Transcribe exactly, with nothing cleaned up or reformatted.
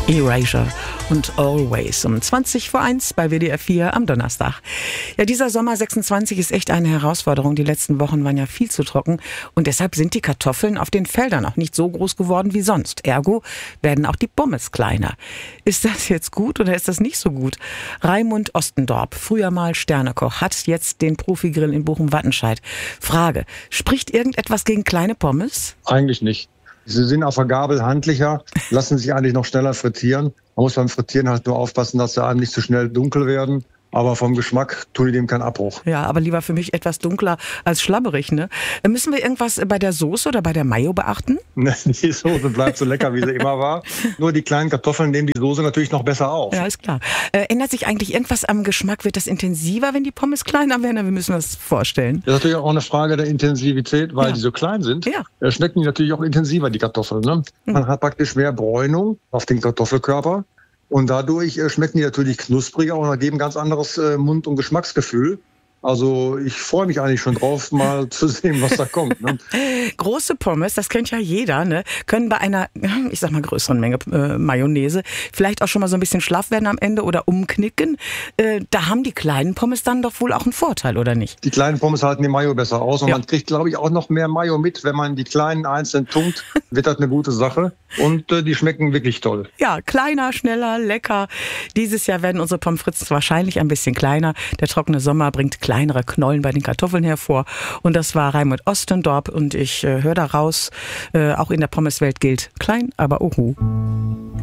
Erasure und Always um zwanzig vor eins bei W D R vier am Donnerstag. Ja, dieser Sommer sechsundzwanzig ist echt eine Herausforderung. Die letzten Wochen waren ja viel zu trocken und deshalb sind die Kartoffeln auf den Feldern auch nicht so groß geworden wie sonst. Ergo werden auch die Pommes kleiner. Ist das jetzt gut oder ist das nicht so gut? Raimund Ostendorp, früher mal Sternekoch, hat jetzt den Profigrill in Bochum-Wattenscheid. Frage, spricht irgendetwas gegen kleine Pommes? Eigentlich nicht. Sie sind auf der Gabel handlicher, lassen sich eigentlich noch schneller frittieren. Man muss beim Frittieren halt nur aufpassen, dass sie einem nicht zu schnell dunkel werden. Aber vom Geschmack tun die dem keinen Abbruch. Ja, aber lieber für mich etwas dunkler als schlabberig, ne? Müssen wir irgendwas bei der Soße oder bei der Mayo beachten? Die Soße bleibt so lecker, wie sie immer war. Nur die kleinen Kartoffeln nehmen die Soße natürlich noch besser auf. Ja, ist klar. Äh, ändert sich eigentlich irgendwas am Geschmack? Wird das intensiver, wenn die Pommes kleiner werden? Wir müssen das vorstellen. Das ist natürlich auch eine Frage der Intensivität, weil Ja. die so klein sind. Ja. äh, Schmecken die natürlich auch intensiver, die Kartoffeln. Ne? Man hat praktisch mehr Bräunung auf den Kartoffelkörper. Und dadurch äh, schmecken die natürlich knuspriger und geben ganz anderes äh, Mund- und Geschmacksgefühl. Also ich freue mich eigentlich schon drauf, mal zu sehen, was da kommt. Ne? Große Pommes, das kennt ja jeder, ne? Können bei einer, ich sag mal, größeren Menge äh, Mayonnaise vielleicht auch schon mal so ein bisschen schlaff werden am Ende oder umknicken. Äh, da haben die kleinen Pommes dann doch wohl auch einen Vorteil, oder nicht? Die kleinen Pommes halten die Mayo besser aus und Ja. man kriegt, glaube ich, auch noch mehr Mayo mit. Wenn man die kleinen einzeln tunkt, wird das eine gute Sache. Und äh, die schmecken wirklich toll. Ja, kleiner, schneller, lecker. Dieses Jahr werden unsere Pommes frites wahrscheinlich ein bisschen kleiner. Der trockene Sommer bringt kleinere Knollen bei den Kartoffeln hervor. Und das war Raimund Ostendorp. Und ich äh, höre daraus, äh, auch in der Pommeswelt gilt klein, aber uhu.